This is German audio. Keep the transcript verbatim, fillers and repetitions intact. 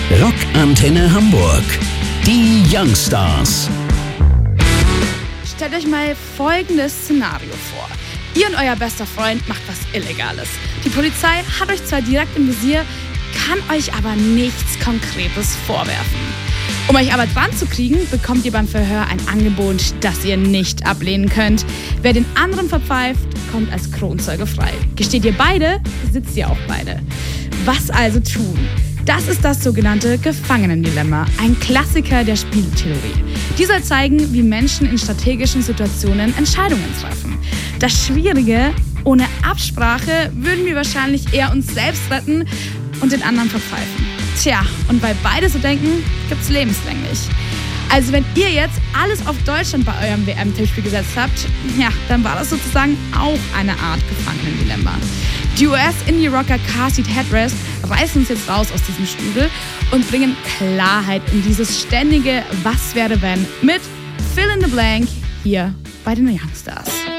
Rockantenne Hamburg. Die Youngstars. Stellt euch mal folgendes Szenario vor. Ihr und euer bester Freund macht was Illegales. Die Polizei hat euch zwar direkt im Visier, kann euch aber nichts Konkretes vorwerfen. Um euch aber dran zu kriegen, bekommt ihr beim Verhör ein Angebot, das ihr nicht ablehnen könnt. Wer den anderen verpfeift, kommt als Kronzeuge frei. Gesteht ihr beide, sitzt ihr auch beide. Was also tun? Das ist das sogenannte Gefangenendilemma, ein Klassiker der Spieltheorie. Die soll zeigen, wie Menschen in strategischen Situationen Entscheidungen treffen. Das Schwierige, ohne Absprache würden wir wahrscheinlich eher uns selbst retten und den anderen verpfeifen. Tja, und weil beide so denken, gibt's lebenslänglich. Also wenn ihr jetzt alles auf Deutschland bei eurem W M-Tippspiel gesetzt habt, ja, dann war das sozusagen auch eine Art Gefangenendilemma. Die U S-Indie-Rocker Car Seat Headrest reißen uns jetzt raus aus diesem Strudel und bringen Klarheit in dieses ständige Was wäre wenn mit Fill in the Blank hier bei den Youngstars.